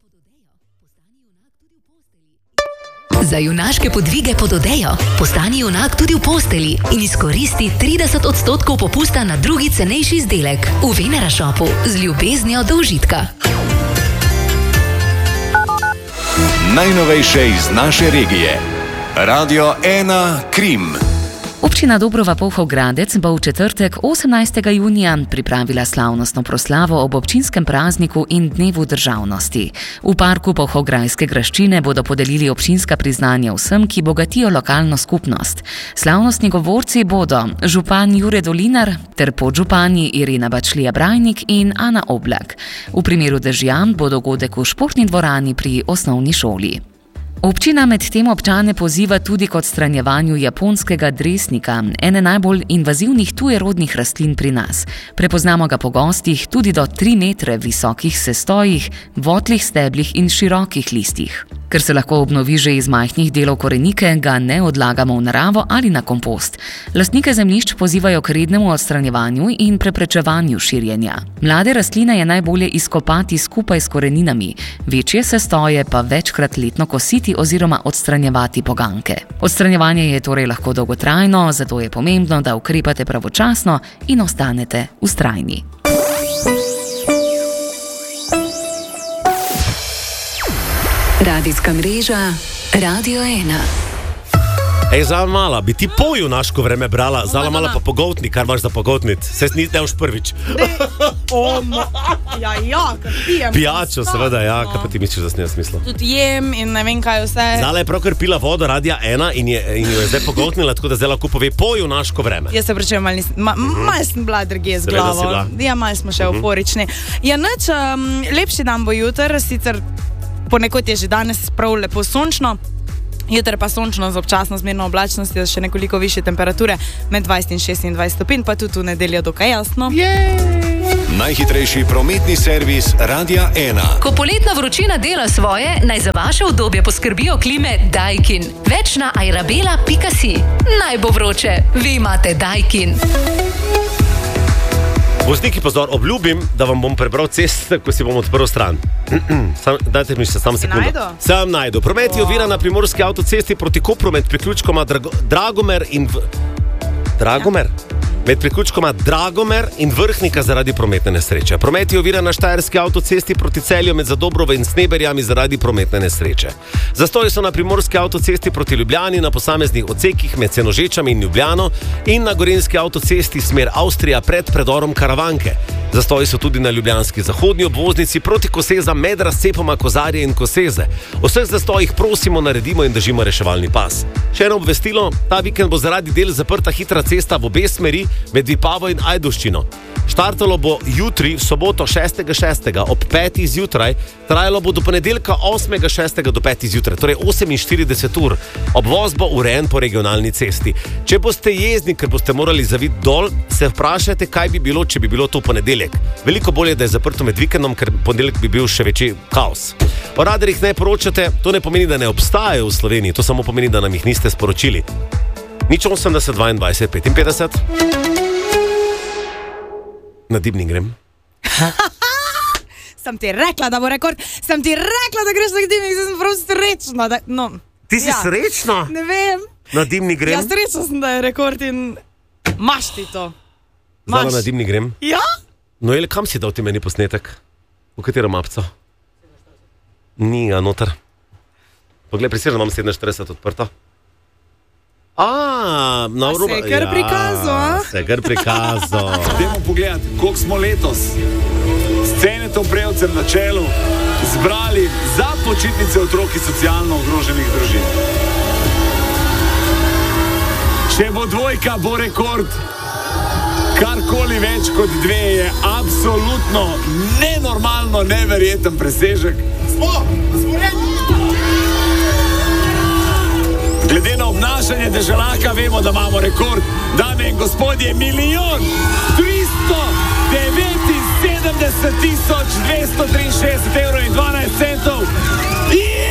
Za junaške podvige pod odejo postani junak tudi v posteli in izkoristi 30% popusta na drugi cenejši izdelek v Venera Shopu z ljubeznijo do užitka. Najnovejše iz naše regije. Radio 1 Krim. Občina Dobrova Polhov-Gradec bo v četrtek 18. junija pripravila slavnostno proslavo ob občinskem prazniku in dnevu državnosti. V parku Polhograjske graščine bodo podelili občinska priznanja vsem, ki bogatijo lokalno skupnost. Slavnostni govorci bodo župan Jure Dolinar ter podžupani Irena Bačlija-Brajnik in Ana Oblak. V primeru dežja bo dogodek v športni dvorani pri osnovni šoli. Občina med tem občane poziva tudi k odstranjevanju japonskega dresnika, ene najbolj invazivnih tujerodnih rastlin pri nas. Prepoznamo ga po gostih tudi do 3 metre visokih sestojih, votlih steblih in širokih listih. Ker se lahko obnovi že iz majhnih delov korenike, ga ne odlagamo v naravo ali na kompost. Lastnike zemljišč pozivajo k rednemu odstranjevanju in preprečevanju širjenja. Mlade rastline je najbolje izkopati skupaj s koreninami, večje sestoje pa večkrat letno kositi oziroma odstranjevati poganke. Odstranjevanje je torej lahko dolgotrajno, zato je pomembno, da ukrepate pravočasno in ostanete vztrajni. Radijska mreža Radio 1. Zala mala, bi ti po junaško vreme brala, zala mala pa pogoltni, kar imaš za pogoltnit. Se ne už prvič. Kar pijem. Pijačo, seveda, ja, kaj pa ti misliš, da sem jaz mislil? Tudi jem in ne vem, kaj vse. Zala je pravkar pila vodo Radia 1 in jo je zdaj pogoltnila, tako da zdaj lahko pove po junaško vreme. Jaz se pričem, malo sem bila drugje z glavo. Ja, malo smo še euforični. Ja, nič, lepši dan bo jutr, sicer ponekod je že danes prav lepo sončno. Jutri pa sončno z občasno zmerno oblačnostjo, še nekoliko više temperature, med 20 in 26 stopinj, pa tudi v nedeljo dokaj jasno. Najhitrejši prometni servis Radia 1. Ko poletna vročina dela svoje, naj za vaše udobje poskrbijo klime Daikin. Več na airabela.si. Naj bo vroče, vi imate Daikin. Vozniki, pozor, obljubim, da vam bom prebral ceste, ko si bom odprl stran. Dajte mi še sam sekundo. Sam najdu. Promet je oviran na primorski avtocesti proti Kopru med priključkoma Dragomer in med priključkoma Dragomer in Vrhnika zaradi prometne nesreče. Promet je oviran na štajerski avtocesti proti Celju med Zadobrovo in Sneberjami zaradi prometne nesreče. Zastoji so na primorski avtocesti proti Ljubljani na posameznih odsekih med Senožečami in Ljubljano in na gorenjski avtocesti smer Avstrija pred predorom Karavanke. Zastoji so tudi na ljubljanski zahodni obvoznici proti Koseza med razcepoma Kozarje in Koseze. O vseh zastojih prosimo, naredimo in držimo reševalni pas. Še eno obvestilo, ta vikend bo zaradi del zaprta hitra cesta v obe smeri med Vipavo in Ajdovščino. Štartalo bo jutri, v soboto 6.6. ob 5. zjutraj, trajalo bo do ponedeljka 8.6. do 5. zjutraj, torej 48 ur. Obvoz bo urejen po regionalni cesti. Če boste jezni, ker boste morali zaviti dol, se vprašajte, kaj bi bilo, če bi bilo to ponedeljek. Veliko bolje, da je zaprto med vikendom, ker ponedeljek bi bil še večji kaos. O radarjih ne poročate, to ne pomeni, da ne obstajajo v Sloveniji, to samo pomeni, da nam jih niste sporočili. 080 22 55. Na Dimnik grem. Sem ti rekla, da bo rekord. Sem ti rekla, da greš na Dimnik, sem prav srečna. Ti si srečna? Ne vem. Na Dimnik grem? Ja, srečna sem, da je rekord in maš ti to. Zala na Dimnik grem? Ja? No, kam si dal ti meni posnetek? V katero mapco? Ni ga noter. Poglej, prisežno imam 47 odprto. Se je kar prikazal, Se je kar prikazal. Dajmo pogledati, koliko smo letos s Cenetom Prevcem na čelu zbrali za počitnice otrok iz socialno ogroženih družin. Če bo dvojka, bo rekord. Karkoli več kot 2 je absolutno nenormalno, neverjeten presežek. Glede na obnašanje deželaka vemo, da imamo rekord. Dame in gospodje, 1.379.263 € in 12 centov.